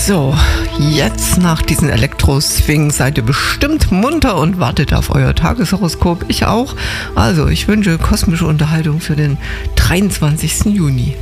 So, jetzt nach diesen Elektro-Swing seid ihr bestimmt munter und wartet auf euer Tageshoroskop. Ich auch. Also, ich wünsche kosmische Unterhaltung für den 23. Juni.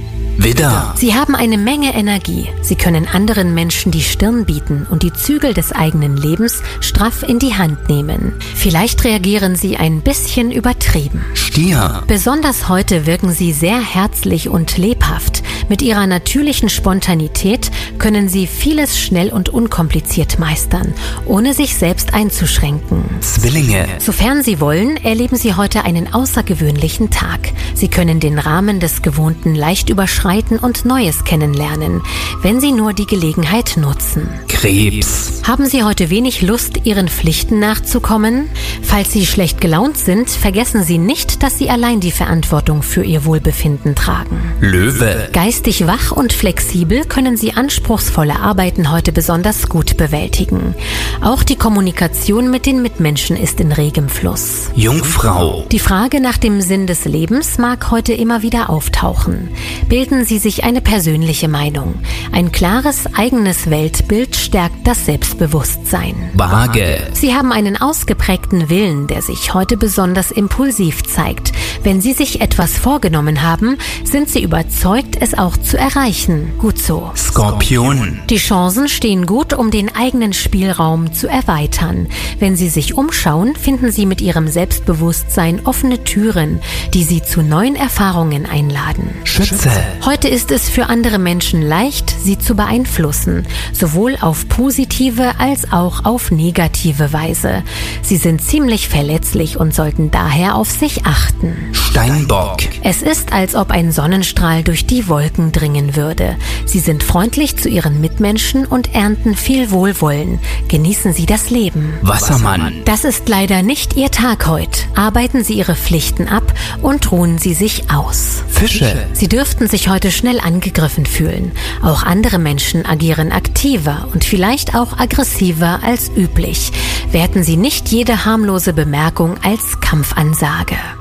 Widder. Sie haben eine Menge Energie. Sie können anderen Menschen die Stirn bieten und die Zügel des eigenen Lebens straff in die Hand nehmen. Vielleicht reagieren Sie ein bisschen übertrieben. Stier. Besonders heute wirken Sie sehr herzlich und lebhaft. Mit Ihrer natürlichen Spontanität können Sie vieles schnell und unkompliziert meistern, ohne sich selbst einzuschränken. Zwillinge. Sofern Sie wollen, erleben Sie heute einen außergewöhnlichen Tag. Sie können den Rahmen des Gewohnten leicht überschreiten und Neues kennenlernen, wenn Sie nur die Gelegenheit nutzen. Krebs. Haben Sie heute wenig Lust, Ihren Pflichten nachzukommen? Falls Sie schlecht gelaunt sind, vergessen Sie nicht, dass Sie allein die Verantwortung für Ihr Wohlbefinden tragen. Löwe. Geistig wach und flexibel können Sie anspruchsvolle Arbeiten heute besonders gut bewältigen. Auch die Kommunikation mit den Mitmenschen ist in regem Fluss. Jungfrau. Die Frage nach dem Sinn des Lebens mag heute immer wieder auftauchen. Bilden Sie sich eine persönliche Meinung. Ein klares eigenes Weltbild stärkt das Selbstbewusstsein. Waage. Sie haben einen ausgeprägten Willen, der sich heute besonders impulsiv zeigt. Wenn Sie sich etwas vorgenommen haben, sind Sie überzeugt, es auch zu erreichen. Gut so. Skorpion. Die Chancen stehen gut, um den eigenen Spielraum zu erweitern. Wenn Sie sich umschauen, finden Sie mit Ihrem Selbstbewusstsein offene Türen, die Sie zu neuen Erfahrungen einladen. Schütze. Heute ist es für andere Menschen leicht, sie zu beeinflussen, sowohl auf positive als auch auf negative Weise. Sie sind ziemlich verletzlich und sollten daher auf sich achten. Steinbock. Es ist, als ob ein Sonnenstrahl durch die Wolken dringen würde. Sie sind freundlich zu ihren Mitmenschen und ernten viel Wohlwollen. Genießen Sie das Leben. Wassermann. Das ist leider nicht Ihr Tag heute. Arbeiten Sie Ihre Pflichten ab und ruhen Sie sich aus. Fische. Sie dürften sich heute schnell angegriffen fühlen. Auch andere Menschen agieren aktiver und vielleicht auch aggressiver als üblich. Werten Sie nicht jede harmlose Bemerkung als Kampfansage.